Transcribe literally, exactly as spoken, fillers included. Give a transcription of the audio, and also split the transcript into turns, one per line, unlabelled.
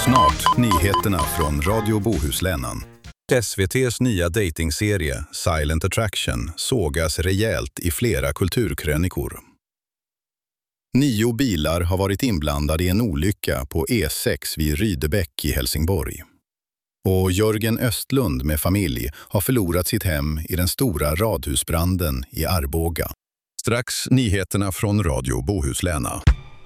Snart nyheterna från Radio Bohuslänan. S V T:s nya datingserie Silent Attraction sågas rejält i flera kulturkrönikor. Nio bilar har varit inblandade i en olycka på E sex vid Rydebäck i Helsingborg. Och Jörgen Östlund med familj har förlorat sitt hem i den stora radhusbranden i Arboga. Strax nyheterna från Radio Bohusläna.